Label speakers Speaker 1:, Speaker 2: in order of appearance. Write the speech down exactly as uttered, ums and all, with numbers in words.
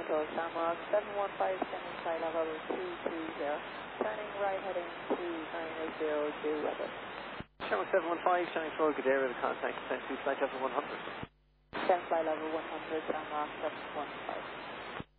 Speaker 1: Control, Shamrock seven one five, sending flight level two two zero. Turning right heading to nine eight zero two weather.
Speaker 2: Shamrock seven one five, Shannon Road, good area to contact, send to flight level one hundred.
Speaker 1: Send flight level one hundred, Shamrock seven one five.